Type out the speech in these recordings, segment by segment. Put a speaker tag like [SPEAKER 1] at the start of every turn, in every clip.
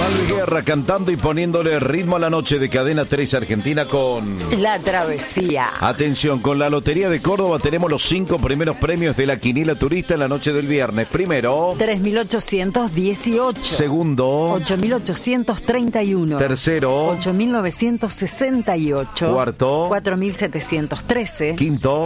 [SPEAKER 1] Luis Guerra cantando y poniéndole ritmo a la noche de Cadena 3 Argentina con
[SPEAKER 2] La Travesía.
[SPEAKER 1] Atención, con la Lotería de Córdoba tenemos los 5 primeros premios de la Quiniela Turista en la noche del viernes. Primero,
[SPEAKER 2] 3.818.
[SPEAKER 1] segundo,
[SPEAKER 2] 8.831.
[SPEAKER 1] tercero,
[SPEAKER 2] 8.968.
[SPEAKER 1] cuarto,
[SPEAKER 2] 4.713.
[SPEAKER 1] quinto,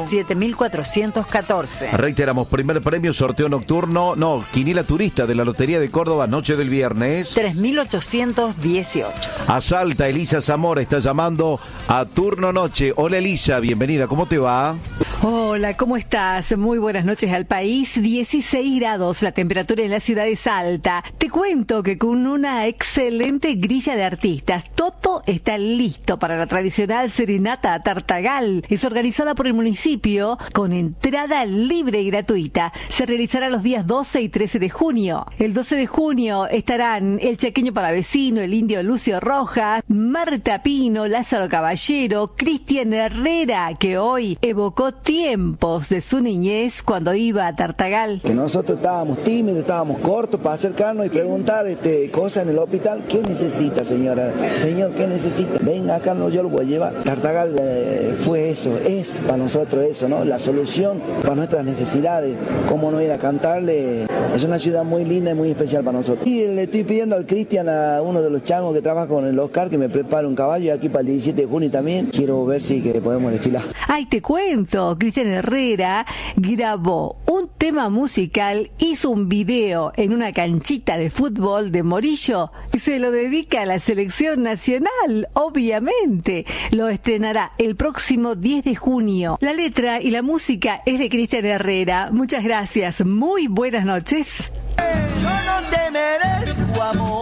[SPEAKER 2] 7.414.
[SPEAKER 1] reiteramos, primer premio, sorteo nocturno, Quiniela Turista de la Lotería de Córdoba, noche del viernes.
[SPEAKER 2] 3.818.
[SPEAKER 1] A Salta, Elisa Zamora está llamando a turno noche. Hola Elisa, bienvenida, ¿cómo te va?
[SPEAKER 3] Hola, ¿cómo estás? Muy buenas noches al país. 16 grados la temperatura en la ciudad de Salta. Te cuento que con una excelente grilla de artistas, todo está listo para la tradicional serenata a Tartagal. Es organizada por el municipio con entrada libre y gratuita. Se realizará los días 12 y 13 de junio. El 12 de junio estarán el Chaqueño Palavecino, el Indio Lucio Rojas, Marta Pino, Lázaro Caballero, Cristian Herrera, que hoy evocó tiempos de su niñez cuando iba a Tartagal.
[SPEAKER 4] Que nosotros estábamos tímidos, estábamos cortos para acercarnos y preguntar cosas en el hospital. ¿Qué necesita, señora? Señor, ¿qué necesita? Venga acá, yo lo voy a llevar. Tartagal fue eso, es para nosotros eso, ¿no? La solución para nuestras necesidades. ¿Cómo no ir a cantarle? Es una ciudad muy linda y muy especial para nosotros. Y le estoy pidiendo al Cristian, a uno de los changos que trabaja con el Oscar, que me prepare un caballo y aquí para el 17 de junio también. Quiero ver si que podemos desfilar.
[SPEAKER 3] Ay, te cuento, Cristian Herrera grabó un tema musical, hizo un video en una canchita de fútbol de Morillo y se lo dedica a la selección nacional, obviamente. Lo estrenará el próximo 10 de junio. La letra y la música es de Cristian Herrera. Muchas gracias, muy buenas noches.
[SPEAKER 5] Yo no te merezco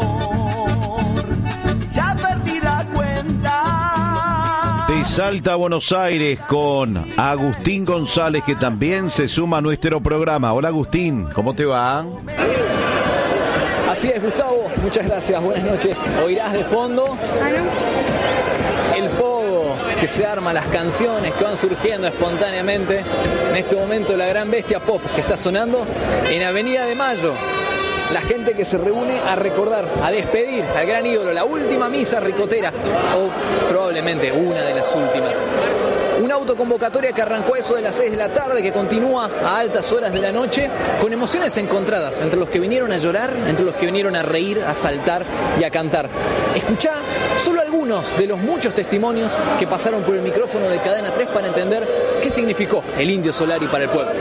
[SPEAKER 5] amor, ya perdí la cuenta.
[SPEAKER 1] De Salta a Buenos Aires con Agustín González, que también se suma a nuestro programa. Hola Agustín, ¿cómo te va?
[SPEAKER 6] Así es, Gustavo, muchas gracias, buenas noches. Oirás de fondo el pogo que se arma, las canciones que van surgiendo espontáneamente. En este momento la gran bestia pop que está sonando en Avenida de Mayo. La gente que se reúne a recordar, a despedir al gran ídolo, la última misa ricotera, o probablemente una de las últimas. Una autoconvocatoria que arrancó a eso de las 6 de la tarde, que continúa a altas horas de la noche, con emociones encontradas, entre los que vinieron a llorar, entre los que vinieron a reír, a saltar y a cantar. Escuchá solo algunos de los muchos testimonios que pasaron por el micrófono de Cadena 3 para entender qué significó el Indio Solari para el pueblo.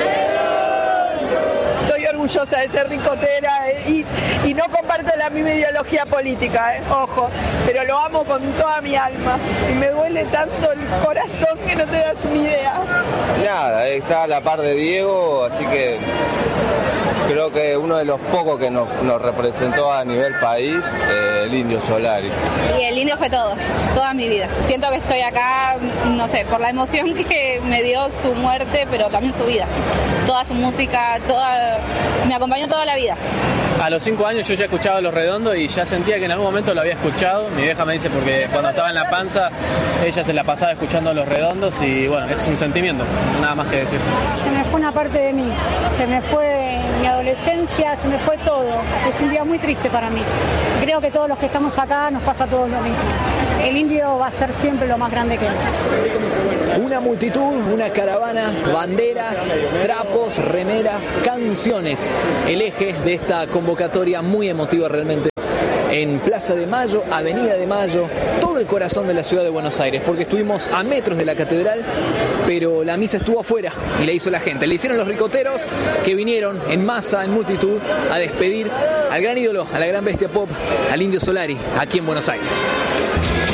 [SPEAKER 7] Orgullosa de ser ricotera y no comparto la misma ideología política, ojo, pero lo amo con toda mi alma y me duele tanto el corazón que no te das una idea.
[SPEAKER 8] Nada, está a la par de Diego, así que creo que uno de los pocos que nos representó a nivel país, el Indio Solari.
[SPEAKER 9] Y el Indio fue todo, toda mi vida. Siento que estoy acá, no sé, por la emoción que me dio su muerte, pero también su vida. Toda su música, me acompañó toda la vida.
[SPEAKER 10] A los 5 años yo ya escuchaba Los Redondos y ya sentía que en algún momento lo había escuchado. Mi vieja me dice porque cuando estaba en la panza ella se la pasaba escuchando Los Redondos y bueno, es un sentimiento, nada más que decir.
[SPEAKER 11] Se me fue una parte de mí, se me fue mi adolescencia, se me fue todo. Es un día muy triste para mí. Creo que todos los que estamos acá nos pasa a todos lo mismo. El Indio va a ser siempre lo más grande que él.
[SPEAKER 6] Una multitud, una caravana, banderas, trapos, remeras, canciones. El eje de esta convocatoria muy emotiva realmente. En Plaza de Mayo, Avenida de Mayo, todo el corazón de la ciudad de Buenos Aires, porque estuvimos a metros de la catedral, pero la misa estuvo afuera y la hizo la gente. Le hicieron los ricoteros que vinieron en masa, en multitud, a despedir al gran ídolo, a la gran bestia pop, al Indio Solari, aquí en Buenos Aires.